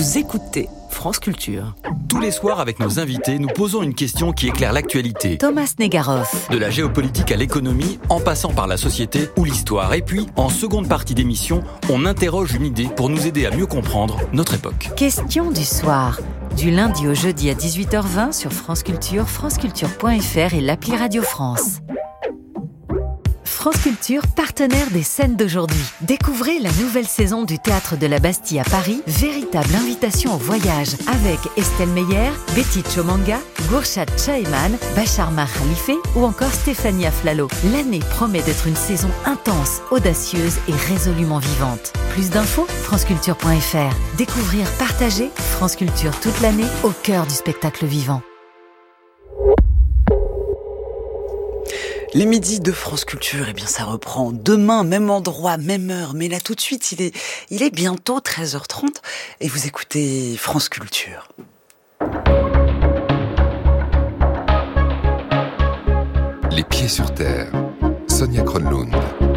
Vous écoutez France Culture. Tous les soirs, avec nos invités, nous posons une question qui éclaire l'actualité. Thomas Negaroff. De la géopolitique à l'économie, en passant par la société ou l'histoire. Et puis, en seconde partie d'émission, on interroge une idée pour nous aider à mieux comprendre notre époque. Question du soir. Du lundi au jeudi à 18h20 sur France Culture, franceculture.fr et l'appli Radio France. France Culture, partenaire des scènes d'aujourd'hui. Découvrez la nouvelle saison du Théâtre de la Bastille à Paris, véritable invitation au voyage, avec Estelle Meyer, Betty Chomanga, Gourchat Chaeman, Bachar Mar Khalife ou encore Stéphanie Aflalo. L'année promet d'être une saison intense, audacieuse et résolument vivante. Plus d'infos, franceculture.fr. Découvrir, partager, France Culture toute l'année, au cœur du spectacle vivant. Les midis de France Culture, eh bien ça reprend demain, même endroit, même heure. Mais là tout de suite, il est bientôt 13h30 et vous écoutez France Culture. Les pieds sur terre. Sonia Kronlund.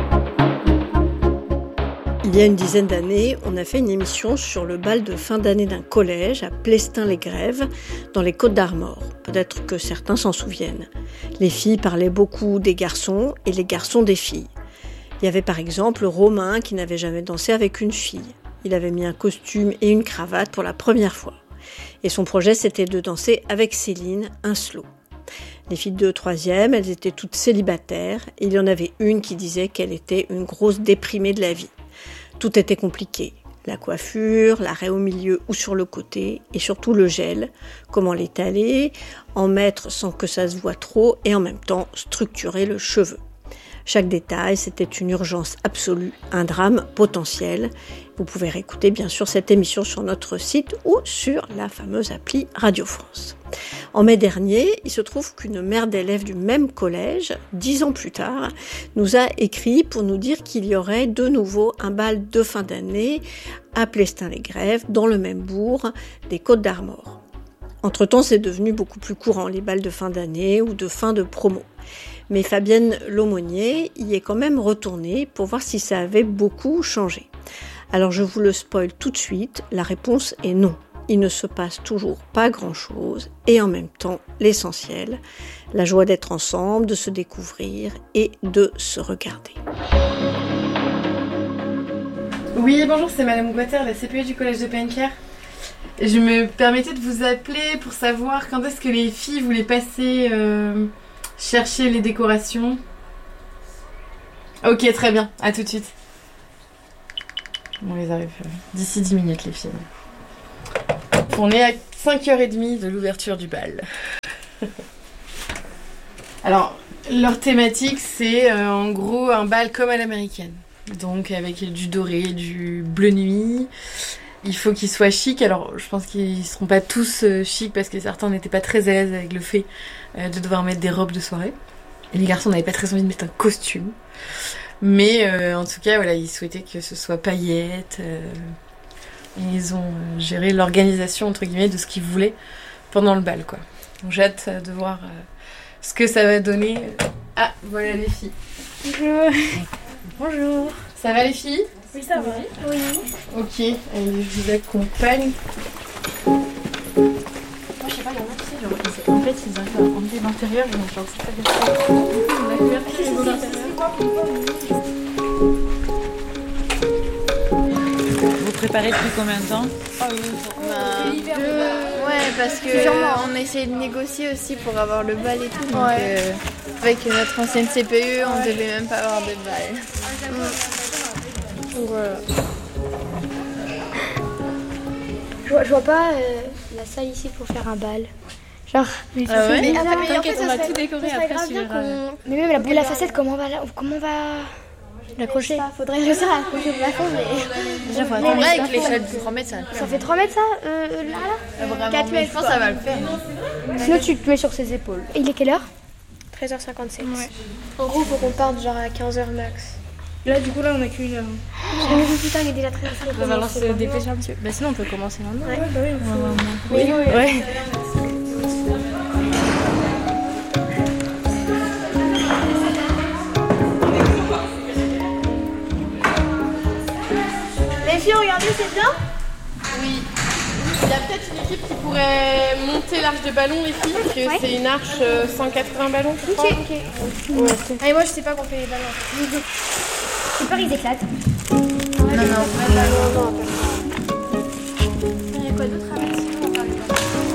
Il y a une dizaine d'années, on a fait une émission sur le bal de fin d'année d'un collège à Plestin-les-Grèves, dans les Côtes-d'Armor. Peut-être que certains s'en souviennent. Les filles parlaient beaucoup des garçons et les garçons des filles. Il y avait par exemple Romain qui n'avait jamais dansé avec une fille. Il avait mis un costume et une cravate pour la première fois. Et son projet, c'était de danser avec Céline un slow. Les filles de 3e, elles étaient toutes célibataires. Et il y en avait une qui disait qu'elle était une grosse déprimée de la vie. Tout était compliqué. La coiffure, l'arrêt au milieu ou sur le côté, et surtout le gel, comment l'étaler, en mettre sans que ça se voie trop, et en même temps structurer le cheveu. Chaque détail, c'était une urgence absolue, un drame potentiel. Vous pouvez réécouter bien sûr cette émission sur notre site ou sur la fameuse appli Radio France. En mai dernier, il se trouve qu'une mère d'élèves du même collège, 10 ans plus tard, nous a écrit pour nous dire qu'il y aurait de nouveau un bal de fin d'année à Plestin-les-Grèves, dans le même bourg des Côtes-d'Armor. Entre-temps, c'est devenu beaucoup plus courant, les bals de fin d'année ou de fin de promo. Mais Fabienne Laumonier y est quand même retournée pour voir si ça avait beaucoup changé. Alors je vous le spoil tout de suite, la réponse est non. Il ne se passe toujours pas grand-chose et en même temps l'essentiel, la joie d'être ensemble, de se découvrir et de se regarder. Oui, bonjour, c'est Madame Guater, la CPE du collège de Penker. Je me permettais de vous appeler pour savoir quand est-ce que les filles voulaient passer chercher les décorations. Ok, très bien, à tout de suite. Bon, ils arrivent d'ici 10 minutes, les filles. On est à 5h30 de l'ouverture du bal. Alors, leur thématique, c'est en gros un bal comme à l'américaine. Donc avec du doré, du bleu nuit. Il faut qu'ils soient chics. Alors, je pense qu'ils seront pas tous chics parce que certains n'étaient pas très à l'aise avec le fait de devoir mettre des robes de soirée. Et les garçons n'avaient pas très envie de mettre un costume. Mais en tout cas, voilà, ils souhaitaient que ce soit paillettes. Et ils ont géré l'organisation, entre guillemets, de ce qu'ils voulaient pendant le bal, quoi. Donc j'ai hâte de voir ce que ça va donner. Ah, voilà les filles. Bonjour. Bonjour. Ça va les filles ? Oui, ça va. Oui. Ok, allez, je vous accompagne. Moi, je sais pas, il y en a qui, genre, en fait, ils arrivent à enlever l'intérieur, et donc, genre, c'est pas Vous préparez depuis combien de temps ? Ouais, parce que on essaie de négocier aussi pour avoir le bal et tout. Donc, avec notre ancienne CPE, on devait même pas avoir de bal. Voilà. Je vois pas la salle ici pour faire un bal. Genre, mais en fait, on va tout décorer après. Mais même la boule à facettes, comment on va l'accrocher? Faudrait réussir à accrocher au plafond, mais déjà faut attendre. Avec l'échelle de 3 mètres, ça fait 3 mètres ça là 4 mètres, je pense que ça va le faire. Sinon tu te mets sur ses épaules. Et il est quelle heure? 13h57. Ouais. En gros, faut qu'on parte genre à 15h max. Là, du coup, là, on a qu'une heure. Putain, il est déjà 13h. On va falloir se dépêcher un petit peu. Bah, sinon, on peut commencer maintenant. Ouais, bah oui. Ouais. Les filles, regardez, c'est bien? Oui. Il y a peut-être une équipe qui pourrait monter l'arche de ballon, les filles, parce que c'est une arche 180 ballons, je crois. Ok. Ouais. Allez, moi je sais pas qu'on fait les ballons. J'ai peur ils éclatent. Non. Il y a quoi d'autre à mettre sinon on va faire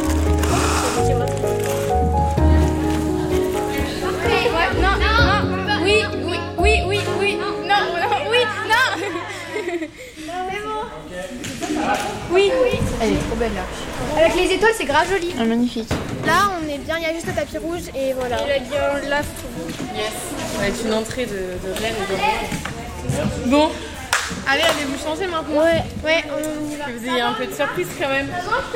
Oui. Elle est trop belle là. Avec les étoiles, c'est grave joli. Ah, magnifique. Là, on est bien, il y a juste le tapis rouge et voilà. Et la guirlande là, yes. Ça va être une entrée de verre et de rose. Bon, allez, allez-vous changer maintenant? Ouais, on y va. Que vous ayez un peu de surprise quand même.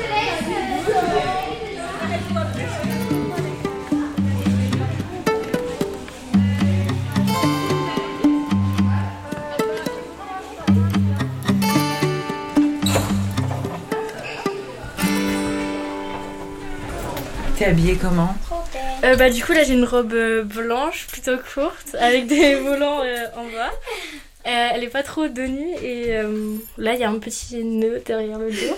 T'es habillée comment? Du coup là j'ai une robe blanche plutôt courte avec des volants en bas. Elle est pas trop de nuit et là il y a un petit nœud derrière le dos.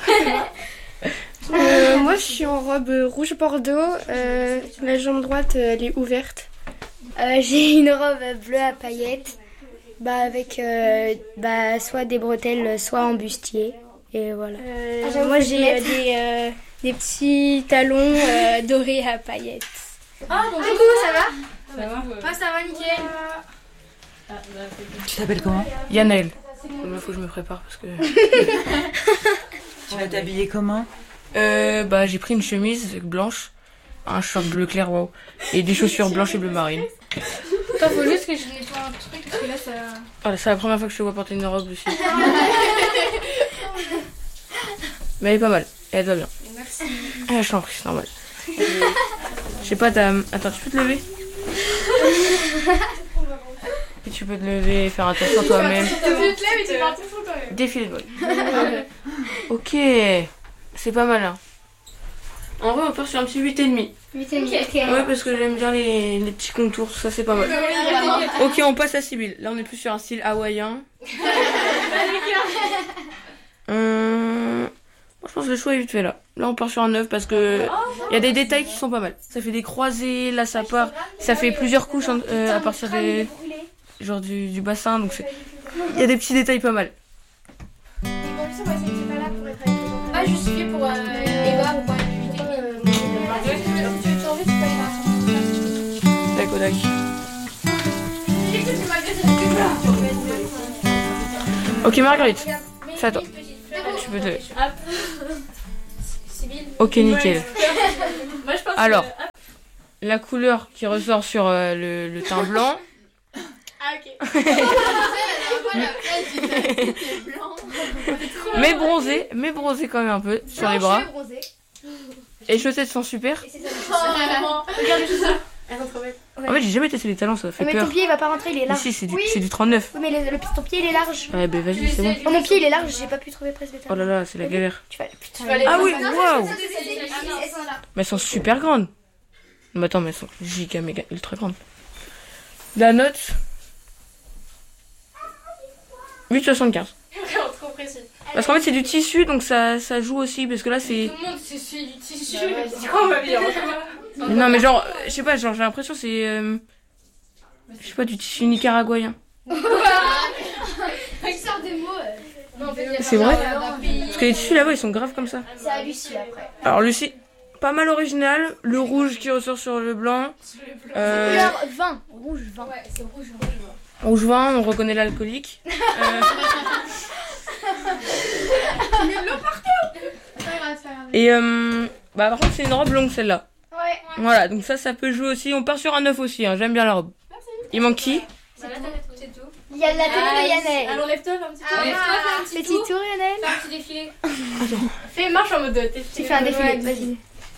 Moi, je suis en robe rouge bordeaux. La jambe droite, elle est ouverte. J'ai une robe bleue à paillettes, avec soit des bretelles, soit en bustier. Et voilà. Moi, j'ai des petits talons dorés à paillettes. Ah, coucou, ça va? Ça va? Ouais, ça va, nickel. Tu t'appelles comment? Yannel. Il faut que je me prépare parce que... Tu vas t'habiller comment? J'ai pris une chemise blanche, un short bleu clair, waouh, et des chaussures blanches et bleu marine. Toi, faut juste que je nettoie un truc parce que là, ça... Voilà, c'est la première fois que je te vois porter une robe aussi. Mais elle est pas mal, elle va bien. Merci. Je t'en prie, c'est normal. Je sais pas, attends, tu peux te lever? Et tu peux te lever et faire attention à toi-même. Tu te lèves et tu fais attention à toi-même. Défilé de mode. Ok, c'est pas mal. Hein. En vrai, on part sur un petit 8,5. 8,5. Ouais, parce que j'aime bien les petits contours, tout ça, c'est pas mal. Ok, on passe à Sibylle. Là, on est plus sur un style hawaïen. Moi, je pense que le choix est vite fait là. Là, on part sur un 9 parce que il y a des détails qui sont pas mal. Ça fait des croisés, là, ça part. Ça fait plusieurs couches à partir des. Genre du bassin, donc c'est. Il y a des petits détails pas mal. Ah, je suis fait pour Eva ou pas Tac au tac. Ok, Marguerite, c'est à toi. Tu peux te. Ok, nickel. Alors, la couleur qui ressort sur le teint blanc. Ah, ok. mais bronzé quand même un peu sur les bras. Et les chaussettes sont super. Regarde les chaussettes. Elles sont trop belles. En fait, j'ai jamais testé les talons, ça fait mais peur. ton pied il va pas rentrer, il est large. Ici, c'est du 39. Oui, mais ton pied il est large. Ouais, bah vas-y, c'est bon. Oh, mon pied il est large, j'ai pas pu trouver presque des talons. Oh là là, c'est la galère. Tu vas Ah oui, waouh! Mais elles sont super grandes. Mais attends, mais elles sont giga, méga, ultra grandes. La note 8,75. Trop précis. Parce qu'en fait, c'est du tissu, donc ça joue aussi. Parce que là, c'est. Tout le monde c'est du tissu. C'est quoi on va dire? Non, mais genre, je sais pas, genre, j'ai l'impression que c'est. Je sais pas, du tissu nicaraguayen. Il sort des mots. C'est vrai? Parce que les tissus là-bas, ils sont graves comme ça. C'est à Lucie après. Alors, Lucie, pas mal original. Le rouge qui ressort sur le blanc. Couleur 20. Rouge 20. Ouais, c'est rouge 20. Rouge 20, on reconnaît l'alcoolique. Et par contre, c'est une robe longue celle-là. Ouais. Voilà, donc ça peut jouer aussi. On part sur un 9 aussi, hein. J'aime bien la robe. Merci. Il manque qui? C'est tout. Il y a la tenue de Yannel. Alors lève-toi, fais un petit tour. Petit tour, Yannel. Fais un petit défilé. Fais marche en mode défilé. Tu fais un défilé, vas-y.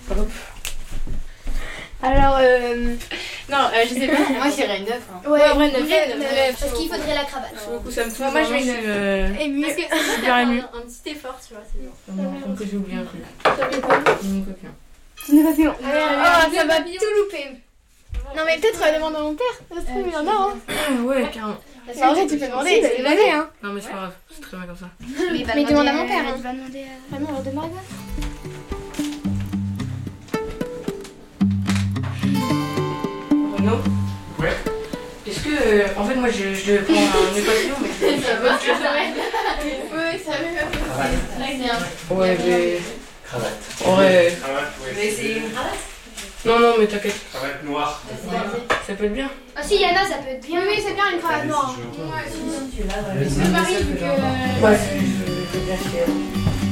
Alors, non, je sais pas. Moi, je dirais 9. Hein. Ouais, vrai 9. Parce qu'il faudrait la cravate. Beaucoup, ça me touche. Moi, je vais ému. Parce que super ému. Un petit effort, tu vois. C'est bien. Donc j'ai oublié un truc. Mon papillon. Oh, ça va tout louper. Non, mais peut-être demander à mon père. Ça se trouve, il y en a, hein. Ouais, carrément. En vrai, tu peux demander, c'est demander, hein. Non, mais c'est pas grave, c'est très bien comme ça. Mais demande à mon père, hein. Tu vas demander à la mère de Margot. Non. Ouais. Est-ce que, en fait, moi, je devais prendre un équation, mais Ça va, tu saurais. Oui, ça va. Ouais, mais... Cravate. Ouais. Cravate, ouais. Mais c'est une cravate? Non, non, mais t'inquiète. Cravate noire. Ça peut être bien. Ah si, Yana, ça peut être bien. Oui, c'est bien une cravate noire. C'est Marie, vu que... Ouais, je vais vérifier.